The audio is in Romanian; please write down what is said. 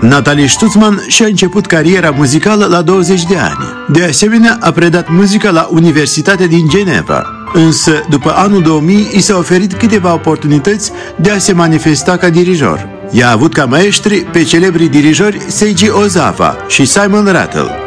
Natalie Stutzman și-a început cariera muzicală la 20 de ani. De asemenea, a predat muzică la Universitatea din Geneva. Însă, după anul 2000, i s-a oferit câteva oportunități de a se manifesta ca dirijor. Ea a avut ca maestri pe celebrii dirijori Seiji Ozawa și Simon Rattle.